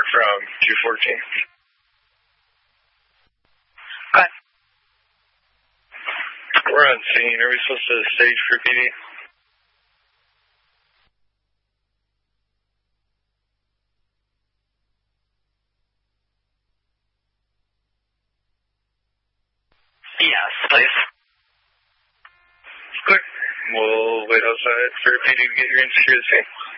from 214. Go ahead. We're on scene. Are we supposed to stage for PD? Yes, please. Clear. We'll wait outside for PD to get your insecure scene.